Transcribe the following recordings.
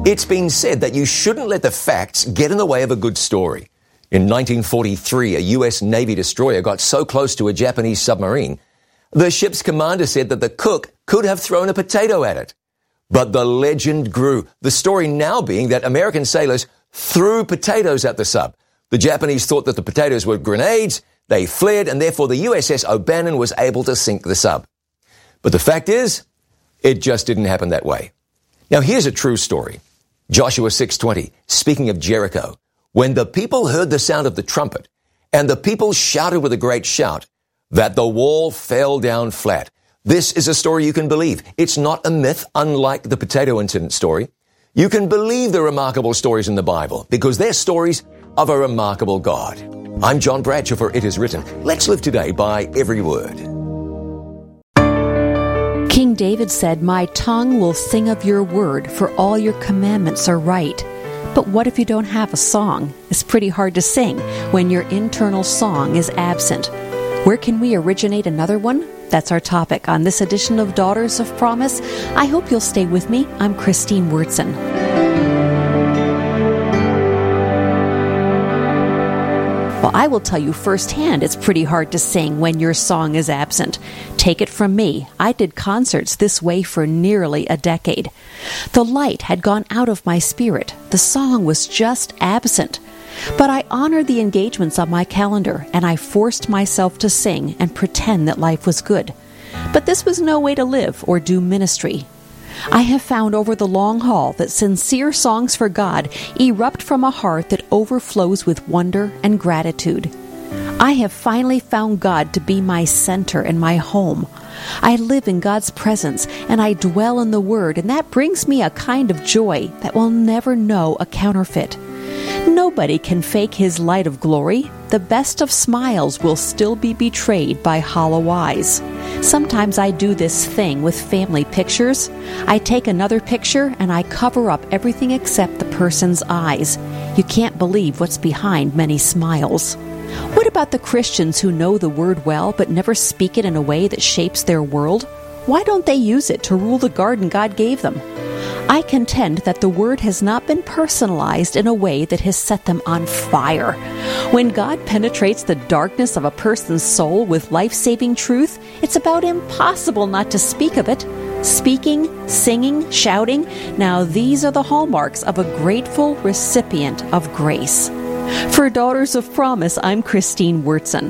It's been said that you shouldn't let the facts get in the way of a good story. In 1943, a U.S. Navy destroyer got so close to a Japanese submarine, the ship's commander said that the cook could have thrown a potato at it. But the legend grew, the story now being that American sailors threw potatoes at the sub. The Japanese thought that the potatoes were grenades, they fled, and therefore the USS O'Bannon was able to sink the sub. But the fact is, it just didn't happen that way. Now here's a true story. Joshua 6:20, speaking of Jericho, when the people heard the sound of the trumpet, and the people shouted with a great shout, that the wall fell down flat. This is a story you can believe. It's not a myth, unlike the potato incident story. You can believe the remarkable stories in the Bible, because they're stories of a remarkable God. I'm John Bradshaw for It Is Written. Let's live today by every word. King David said, "My tongue will sing of your word, for all your commandments are right." But what if you don't have a song? It's pretty hard to sing when your internal song is absent. Where can we originate another one? That's our topic on this edition of Daughters of Promise. I hope you'll stay with me. I'm Christine Wurtson. Well, I will tell you firsthand, it's pretty hard to sing when your song is absent. Take it from me. I did concerts this way for nearly a decade. The light had gone out of my spirit. The song was just absent. But I honored the engagements on my calendar, and I forced myself to sing and pretend that life was good. But this was no way to live or do ministry. I have found over the long haul that sincere songs for God erupt from a heart that overflows with wonder and gratitude. I have finally found God to be my center and my home. I live in God's presence, and I dwell in the Word, and that brings me a kind of joy that will never know a counterfeit. Nobody can fake His light of glory. The best of smiles will still be betrayed by hollow eyes. Sometimes I do this thing with family pictures. I take another picture and I cover up everything except the person's eyes. You can't believe what's behind many smiles. What about the Christians who know the Word well but never speak it in a way that shapes their world? Why don't they use it to rule the garden God gave them? I contend that the Word has not been personalized in a way that has set them on fire. When God penetrates the darkness of a person's soul with life-saving truth, it's about impossible not to speak of it. Speaking, singing, shouting, now these are the hallmarks of a grateful recipient of grace. For Daughters of Promise, I'm Christine Wurtson.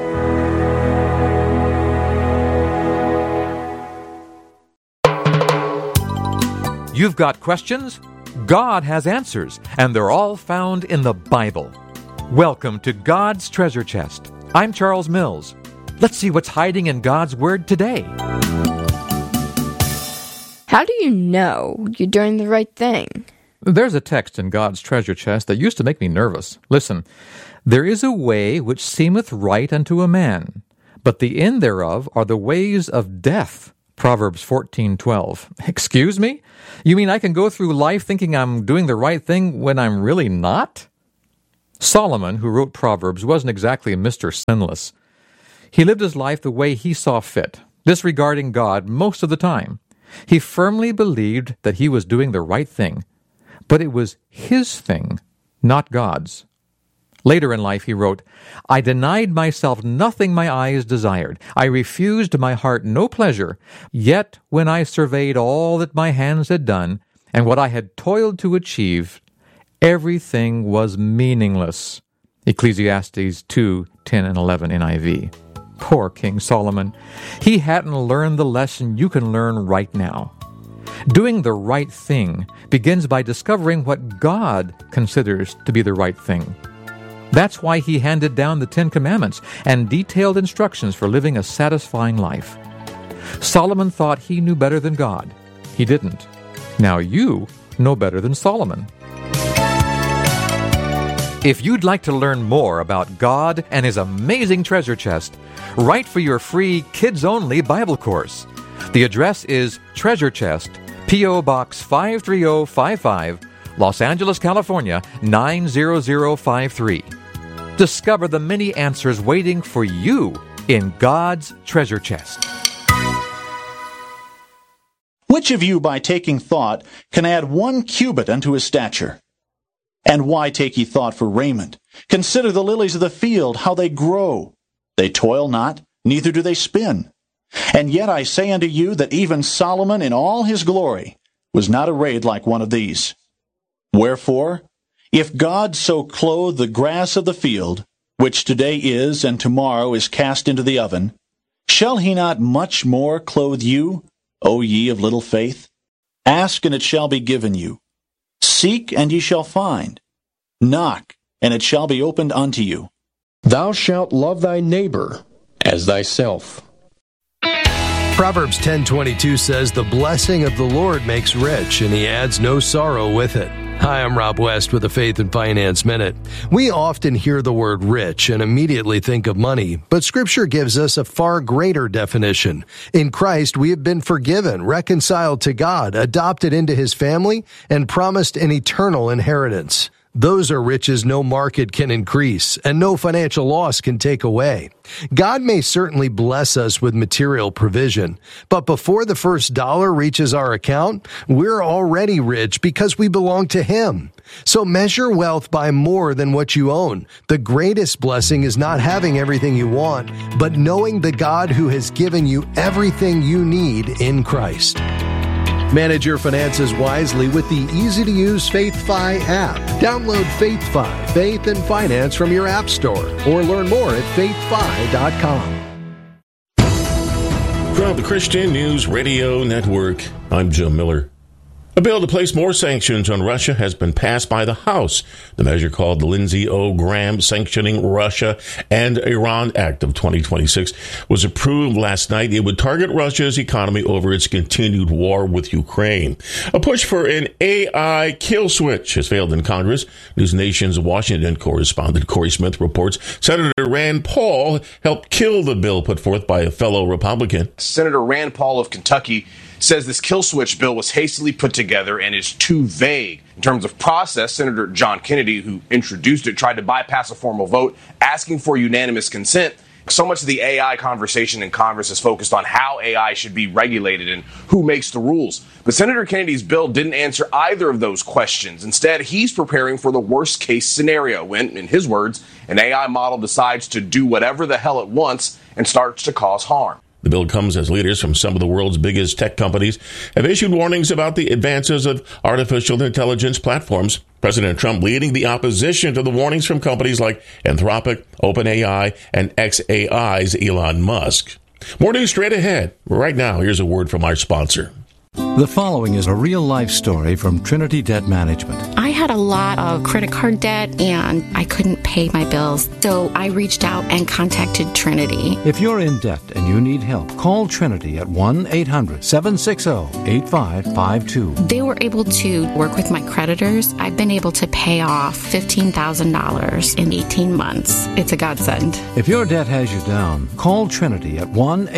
You've got questions? God has answers, and they're all found in the Bible. Welcome to God's Treasure Chest. I'm Charles Mills. Let's see what's hiding in God's Word today. How do you know you're doing the right thing? There's a text in God's Treasure Chest that used to make me nervous. Listen, there is a way which seemeth right unto a man, but the end thereof are the ways of death. Proverbs 14:12. Excuse me? You mean I can go through life thinking I'm doing the right thing when I'm really not? Solomon, who wrote Proverbs, wasn't exactly Mr. Sinless. He lived his life the way he saw fit, disregarding God most of the time. He firmly believed that he was doing the right thing, but it was his thing, not God's. Later in life he wrote, I denied myself nothing my eyes desired. I refused my heart no pleasure. Yet when I surveyed all that my hands had done, and what I had toiled to achieve, everything was meaningless. Ecclesiastes 2:10 and 11 NIV. Poor King Solomon. He hadn't learned the lesson you can learn right now. Doing the right thing begins by discovering what God considers to be the right thing. That's why he handed down the 10 Commandments and detailed instructions for living a satisfying life. Solomon thought he knew better than God. He didn't. Now you know better than Solomon. If you'd like to learn more about God and His amazing treasure chest, write for your free kids-only Bible course. The address is Treasure Chest, P.O. Box 53055, Los Angeles, California, 90053. Discover the many answers waiting for you in God's treasure chest. which of you by taking thought can add 1 cubit unto his stature? And why take ye thought for raiment? Consider the lilies of the field, how they grow. They toil not, neither do they spin. And yet I say unto you that even Solomon in all his glory was not arrayed like one of these. Wherefore, if God so clothe the grass of the field, which today is and tomorrow is cast into the oven, shall he not much more clothe you, O ye of little faith? Ask, and it shall be given you. Seek, and ye shall find. Knock, and it shall be opened unto you. Thou shalt love thy neighbor as thyself. Proverbs 10:22 says, "The blessing of the Lord makes rich, and he adds no sorrow with it." Hi, I'm Rob West with the Faith and Finance Minute. We often hear the word rich and immediately think of money, but Scripture gives us a far greater definition. In Christ, we have been forgiven, reconciled to God, adopted into His family, and promised an eternal inheritance. Those are riches no market can increase, and no financial loss can take away. God may certainly bless us with material provision, but before the first dollar reaches our account, we're already rich because we belong to Him. So measure wealth by more than what you own. The greatest blessing is not having everything you want, but knowing the God who has given you everything you need in Christ. Manage your finances wisely with the easy-to-use FaithFi app. Download FaithFi, Faith and Finance from your app store, or learn more at faithfi.com. From the Christian News Radio Network, I'm Jim Miller. A bill to place more sanctions on Russia has been passed by the House. The measure, called the Lindsey O. Graham Sanctioning Russia and Iran Act of 2026, was approved last night. It would target Russia's economy over its continued war with Ukraine. A push for an AI kill switch has failed in Congress. News Nation's Washington correspondent Corey Smith reports Senator Rand Paul helped kill the bill put forth by a fellow Republican. Senator Rand Paul of Kentucky says this kill switch bill was hastily put together and is too vague. In terms of process, Senator John Kennedy, who introduced it, tried to bypass a formal vote, asking for unanimous consent. So much of the AI conversation in Congress is focused on how AI should be regulated and who makes the rules. But Senator Kennedy's bill didn't answer either of those questions. Instead, he's preparing for the worst-case scenario when, in his words, an AI model decides to do whatever the hell it wants and starts to cause harm. The bill comes as leaders from some of the world's biggest tech companies have issued warnings about the advances of artificial intelligence platforms. President Trump leading the opposition to the warnings from companies like Anthropic, OpenAI, and xAI's Elon Musk. More news straight ahead. Right now, here's a word from our sponsor. The following is a real-life story from Trinity Debt Management. I had a lot of credit card debt, and I couldn't pay my bills, so I reached out and contacted Trinity. If you're in debt and you need help, call Trinity at 1-800-760-8552. They were able to work with my creditors. I've been able to pay off $15,000 in 18 months. It's a godsend. If your debt has you down, call Trinity at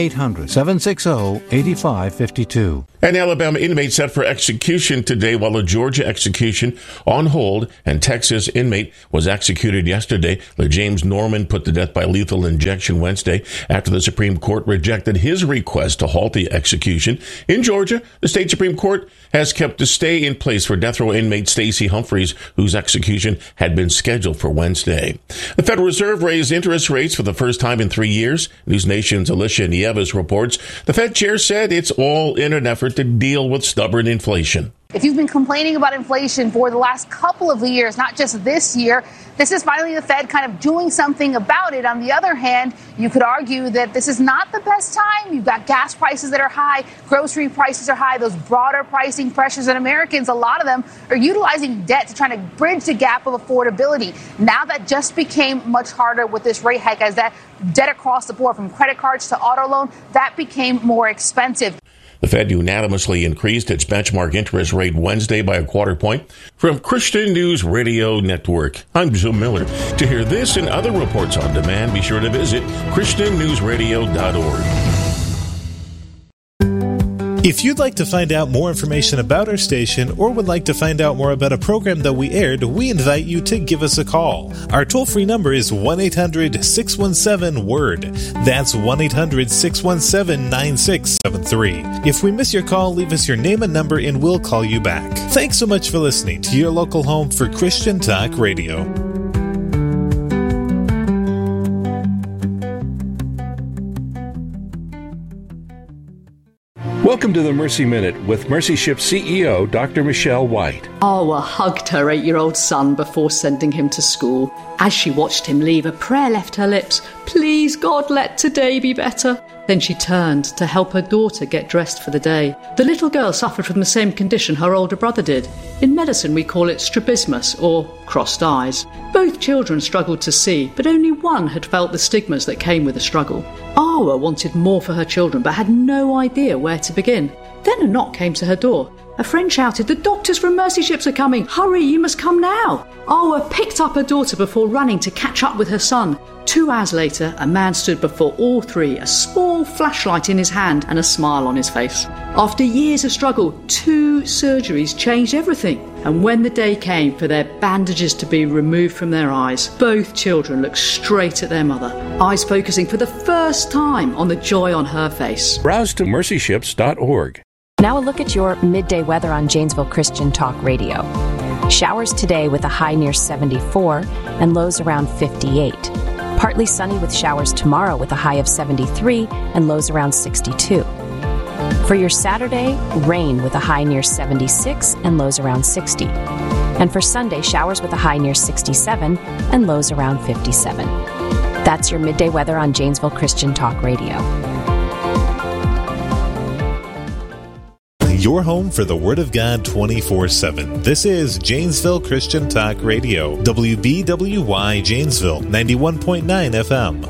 1-800-760-8552. An Alabama inmate set for execution today, while a Georgia execution on hold and Texas inmate was executed yesterday. James Norman put to death by lethal injection Wednesday after the Supreme Court rejected his request to halt the execution. In Georgia, the state Supreme Court has kept a stay in place for death row inmate Stacey Humphreys, whose execution had been scheduled for Wednesday. The Federal Reserve raised interest rates for the first time in 3 years. News Nation's Alicia Nieves reports the Fed chair said it's all in an effort to deal with stubborn inflation. If you've been complaining about inflation for the last couple of years, not just this year, this is finally the Fed kind of doing something about it. On the other hand, you could argue that this is not the best time. You've got gas prices that are high, grocery prices are high, those broader pricing pressures, and Americans, a lot of them, are utilizing debt to try to bridge the gap of affordability. Now that just became much harder with this rate hike, as that debt across the board, from credit cards to auto loan, that became more expensive. The Fed unanimously increased its benchmark interest rate Wednesday by a quarter point. From Christian News Radio Network, I'm Jim Miller. To hear this and other reports on demand, be sure to visit ChristianNewsRadio.org. If you'd like to find out more information about our station or would like to find out more about a program that we aired, we invite you to give us a call. Our toll-free number is 1-800-617-WORD. That's 1-800-617-9673. If we miss your call, leave us your name and number and we'll call you back. Thanks so much for listening to your local home for Christian Talk Radio. Welcome to the Mercy Minute with Mercy Ship CEO, Dr. Michelle White. Awa hugged her 8-year-old son before sending him to school. As she watched him leave, a prayer left her lips. Please, God, let today be better. Then she turned to help her daughter get dressed for the day. The little girl suffered from the same condition her older brother did. In medicine, we call it strabismus, or crossed eyes. Both children struggled to see, but only one had felt the stigmas that came with the struggle. Awa wanted more for her children, but had no idea where to begin. Then a knock came to her door. A friend shouted, "The doctors from Mercy Ships are coming! Hurry, you must come now!" Awa picked up her daughter before running to catch up with her son. 2 hours later, a man stood before all three, a small flashlight in his hand and a smile on his face. After years of struggle, 2 surgeries changed everything. And when the day came for their bandages to be removed from their eyes, both children looked straight at their mother, eyes focusing for the first time on the joy on her face. Browse to mercyships.org. Now a look at your midday weather on Janesville Christian Talk Radio. Showers today with a high near 74 and lows around 58. Partly sunny with showers tomorrow with a high of 73 and lows around 62. For your Saturday, rain with a high near 76 and lows around 60. And for Sunday, showers with a high near 67 and lows around 57. That's your midday weather on Janesville Christian Talk Radio. Your home for the Word of God 24/7. This is Janesville Christian Talk Radio. WBWY Janesville, 91.9 FM.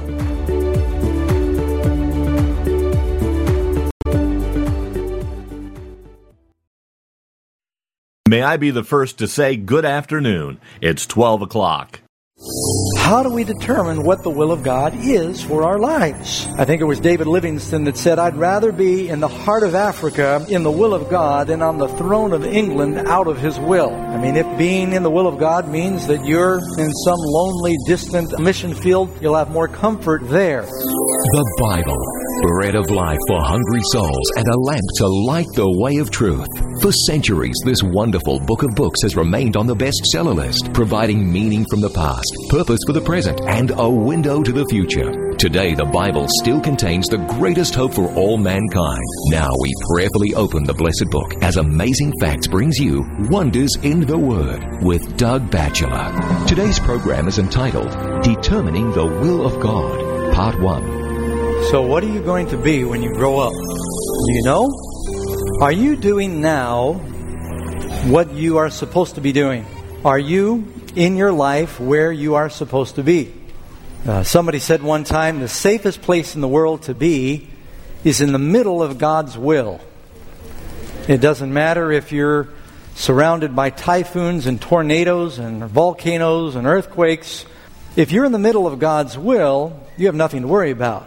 May I be the first to say good afternoon. It's 12 o'clock. How do we determine what the will of God is for our lives? I think it was David Livingstone that said, "I'd rather be in the heart of Africa in the will of God than on the throne of England out of His will." I mean, if being in the will of God means that you're in some lonely, distant mission field, you'll have more comfort there. The Bible, bread of life for hungry souls and a lamp to light the way of truth. For centuries, this wonderful book of books has remained on the bestseller list, providing meaning from the past, purpose for the present, and a window to the future. Today, the Bible still contains the greatest hope for all mankind. Now we prayerfully open the blessed book as Amazing Facts brings you Wonders in the Word with Doug Batchelor. Today's program is entitled Determining the Will of God, Part 1. So what are you going to be when you grow up? Do you know? Are you doing now what you are supposed to be doing? Are you in your life where you are supposed to be? Somebody said one time, the safest place in the world to be is in the middle of God's will. It doesn't matter if you're surrounded by typhoons and tornadoes and volcanoes and earthquakes. If you're in the middle of God's will, you have nothing to worry about.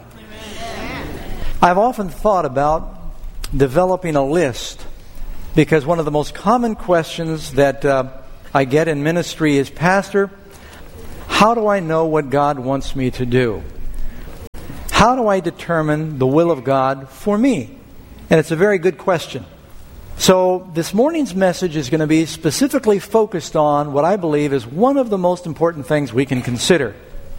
I've often thought about developing a list, because one of the most common questions that I get in ministry is, "Pastor, how do I know what God wants me to do? How do I determine the will of God for me?" And it's a very good question. So this morning's message is going to be specifically focused on what I believe is one of the most important things we can consider.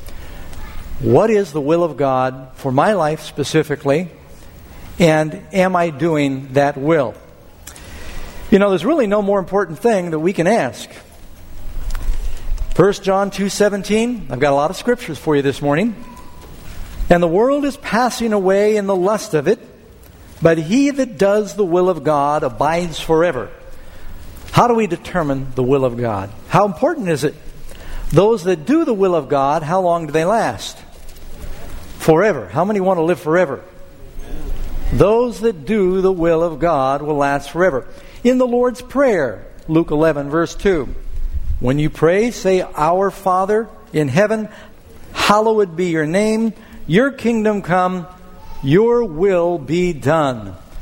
What is the will of God for my life specifically? And am I doing that will? You know, there's really no more important thing that we can ask. 1 John 2:17, I've got a lot of scriptures for you this morning. "And the world is passing away in the lust of it, but he that does the will of God abides forever." How do we determine the will of God? How important is it? Those that do the will of God, how long do they last? Forever. How many want to live forever? Those that do the will of God will last forever. In the Lord's Prayer, Luke 11, verse 2, when you pray, say, "Our Father in heaven, hallowed be your name. Your kingdom come. Your will be done."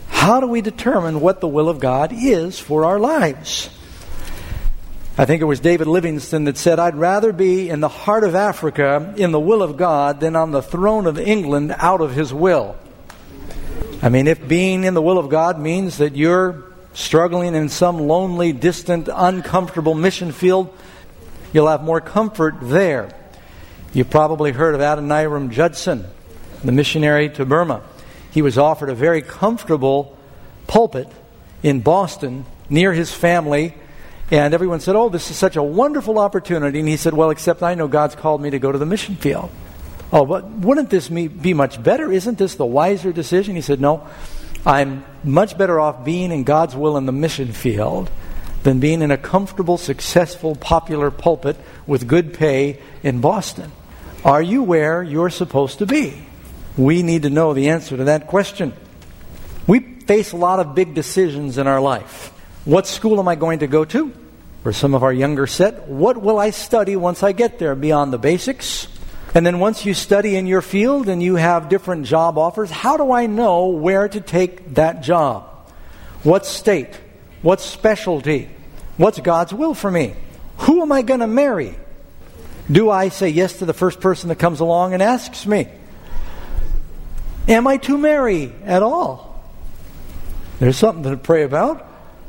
How do we determine what the will of God is for our lives? I think it was David Livingstone that said, I'd rather be in the heart of Africa in the will of God than on the throne of England out of His will. I mean, if being in the will of God means that you're struggling in some lonely, distant, uncomfortable mission field, you'll have more comfort there. You've probably heard of Adoniram Judson, the missionary to Burma. He was offered a very comfortable pulpit in Boston near his family, and everyone said, oh, this is such a wonderful opportunity. And he said, well, except I know God's called me to go to the mission field. Oh, but wouldn't this be much better? Isn't this the wiser decision? He said, no, I'm much better off being in God's will in the mission field than being in a comfortable, successful, popular pulpit with good pay in Boston. Are you where you're supposed to be? We need to know the answer to that question. We face a lot of big decisions in our life. What school am I going to go to? For some of our younger set, what will I study once I get there beyond the basics? And then once you study in your field and you have different job offers, how do I know where to take that job? What state? What specialty? What's God's will for me? Who am I going to marry? Do I say yes to the first person that comes along and asks me? Am I to marry at all? There's something to pray about.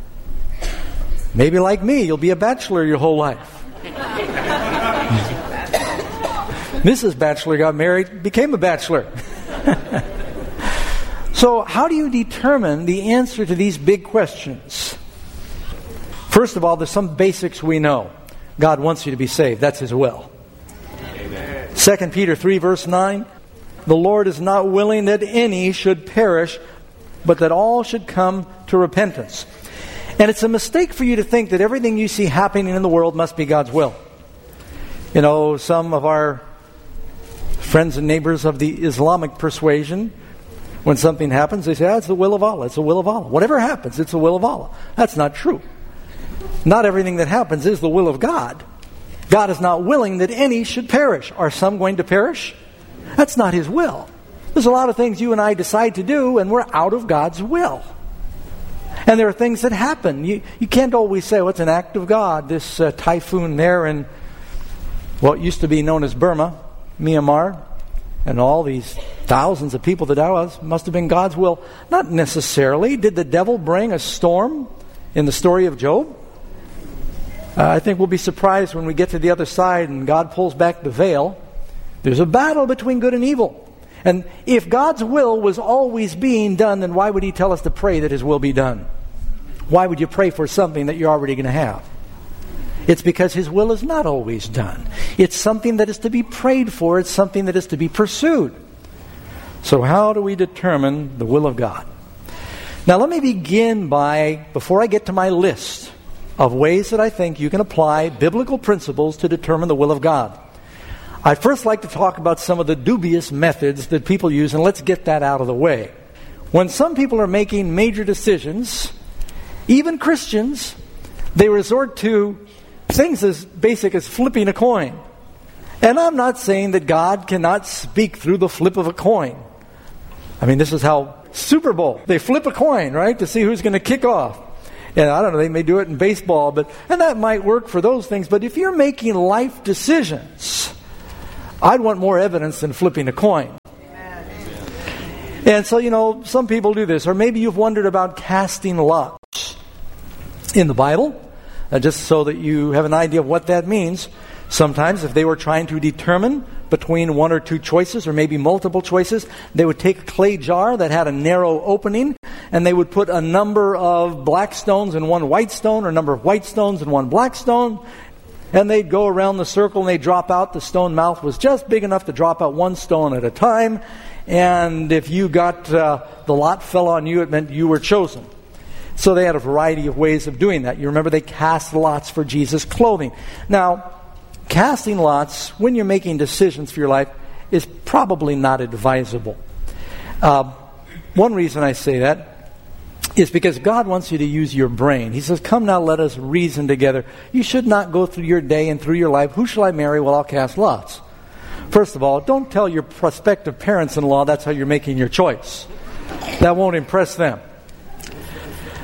Maybe like me, you'll be a bachelor your whole life. Mrs. Bachelor got married, became a bachelor. So how do you determine the answer to these big questions? First of all, there's some basics we know. God wants you to be saved. That's His will. Amen. 2 Peter 3 verse 9, the Lord is not willing that any should perish, but that all should come to repentance. And it's a mistake for you to think that everything you see happening in the world must be God's will. You know, some of our friends and neighbors of the Islamic persuasion, when something happens, they say, it's the will of Allah, it's the will of Allah. Whatever happens, it's the will of Allah. That's not true. Not everything that happens is the will of God. God is not willing that any should perish. Are some going to perish? That's not His will. There's a lot of things you and I decide to do, and we're out of God's will. And there are things that happen. You can't always say, well, it's an act of God. This typhoon there in what used to be known as Burma, Myanmar, and all these thousands of people that died must have been God's will. Not necessarily. Did the devil bring a storm in the story of Job? I think we'll be surprised when we get to the other side and God pulls back the veil. There's a battle between good and evil. And if God's will was always being done, then why would He tell us to pray that His will be done? Why would you pray for something that you're already going to have? It's because His will is not always done. It's something that is to be prayed for. It's something that is to be pursued. So how do we determine the will of God? Now let me begin before I get to my list of ways that I think you can apply biblical principles to determine the will of God, I'd first like to talk about some of the dubious methods that people use, and let's get that out of the way. When some people are making major decisions, even Christians, they resort to things as basic as flipping a coin. And I'm not saying that God cannot speak through the flip of a coin. I mean, this is how Super Bowl, they flip a coin, right, to see who's going to kick off. And I don't know, they may do it in baseball, and that might work for those things. But if you're making life decisions, I'd want more evidence than flipping a coin. And so, some people do this. Or maybe you've wondered about casting lots in the Bible, just so that you have an idea of what that means. Sometimes if they were trying to determine between one or two choices, or maybe multiple choices, they would take a clay jar that had a narrow opening, and they would put a number of black stones and one white stone, or a number of white stones and one black stone, and they'd go around the circle and they'd drop out. The stone mouth was just big enough to drop out one stone at a time, and if you got the lot fell on you, it meant you were chosen. So they had a variety of ways of doing that. You remember they cast lots for Jesus' clothing. Now, casting lots when you're making decisions for your life is probably not advisable. One reason I say that is because God wants you to use your brain. He says, come now, let us reason together. You should not go through your day and through your life, who shall I marry? Well, I'll cast lots. First of all, don't tell your prospective parents-in-law that's how you're making your choice. That won't impress them.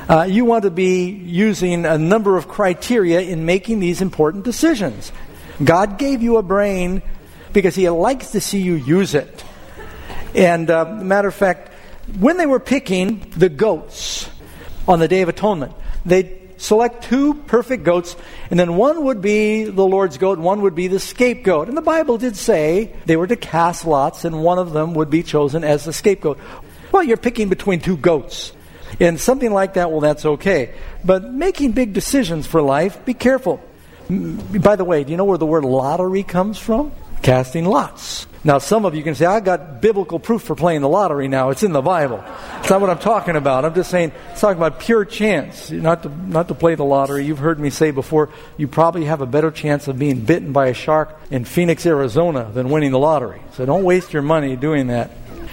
You want to be using a number of criteria in making these important decisions. God gave you a brain because He likes to see you use it. And matter of fact, when they were picking the goats on the Day of Atonement, they'd select 2 perfect goats, and then one would be the Lord's goat, and one would be the scapegoat. And the Bible did say they were to cast lots, and one of them would be chosen as the scapegoat. Well, you're picking between 2 goats. And something like that, well, that's okay. But making big decisions for life, be careful. By the way, do you know where the word lottery comes from? Casting lots. Now, some of you can say, I got biblical proof for playing the lottery now. It's in the Bible. It's not what I'm talking about. I'm just saying, it's talking about pure chance, not to play the lottery. You've heard me say before, you probably have a better chance of being bitten by a shark in Phoenix, Arizona than winning the lottery. So don't waste your money doing that.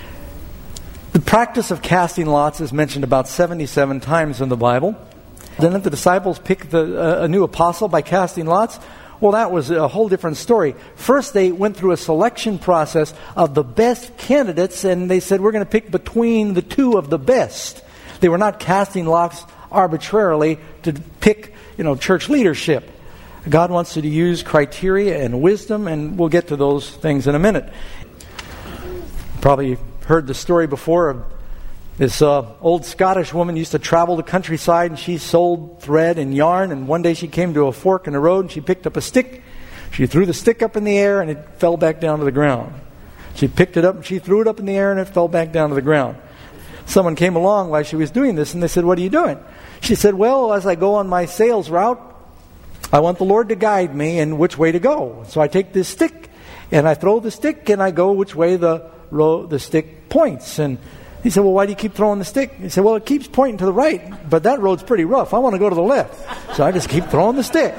The practice of casting lots is mentioned about 77 times in the Bible. Then if the disciples picked a new apostle by casting lots, well, that was a whole different story. First, they went through a selection process of the best candidates, and they said, we're going to pick between the 2 of the best. They were not casting lots arbitrarily to pick, church leadership. God wants you to use criteria and wisdom, and we'll get to those things in a minute. Probably heard the story before of this old Scottish woman used to travel the countryside, and she sold thread and yarn, and one day she came to a fork in the road, and she picked up a stick. She threw the stick up in the air, and it fell back down to the ground. She picked it up, and she threw it up in the air, and it fell back down to the ground. Someone came along while she was doing this, and they said, what are you doing? She said, well, as I go on my sales route, I want the Lord to guide me in which way to go. So I take this stick, and I throw the stick, and I go which way the stick points. And he said, well, why do you keep throwing the stick? He said, well, it keeps pointing to the right, but that road's pretty rough. I want to go to the left. So I just keep throwing the stick.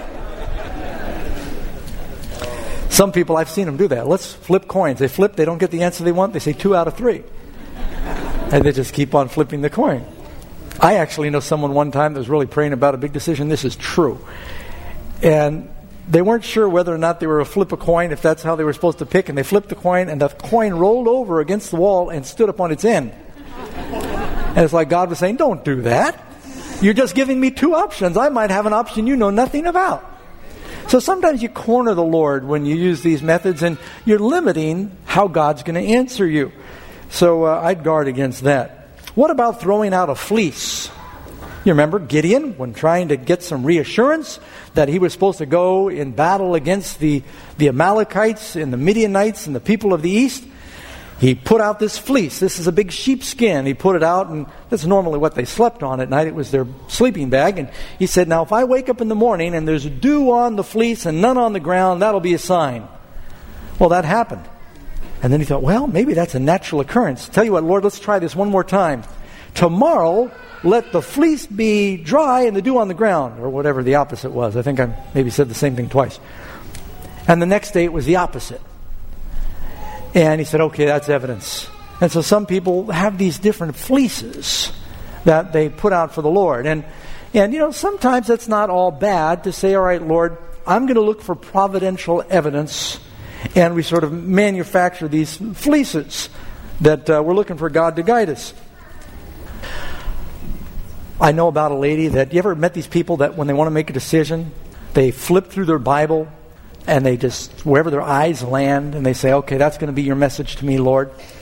Some people, I've seen them do that. Let's flip coins. They flip, they don't get the answer they want. They say 2 out of 3. And they just keep on flipping the coin. I actually know someone one time that was really praying about a big decision. This is true. And they weren't sure whether or not they were to flip a coin, if that's how they were supposed to pick. And they flipped the coin, and the coin rolled over against the wall and stood up on its end. And it's like God was saying, don't do that. You're just giving me 2 options. I might have an option you know nothing about. So sometimes you corner the Lord when you use these methods, and you're limiting how God's going to answer you. So I'd guard against that. What about throwing out a fleece? You remember Gideon, when trying to get some reassurance that he was supposed to go in battle against the Amalekites and the Midianites and the people of the east? He put out this fleece. This is a big sheepskin. He put it out, and that's normally what they slept on at night. It was their sleeping bag. And he said, now if I wake up in the morning and there's dew on the fleece and none on the ground, that'll be a sign. Well, that happened. And then he thought, well, maybe that's a natural occurrence. Tell you what, Lord, let's try this one more time. Tomorrow, let the fleece be dry and the dew on the ground, or whatever the opposite was. I think I maybe said the same thing twice. And the next day it was the opposite. And he said, okay, that's evidence. And so some people have these different fleeces that they put out for the Lord. And sometimes that's not all bad to say, all right, Lord, I'm going to look for providential evidence. And we sort of manufacture these fleeces that we're looking for God to guide us. I know about a lady that, you ever met these people that when they want to make a decision, they flip through their Bible and they just, wherever their eyes land, and they say, okay, that's going to be your message to me, Lord.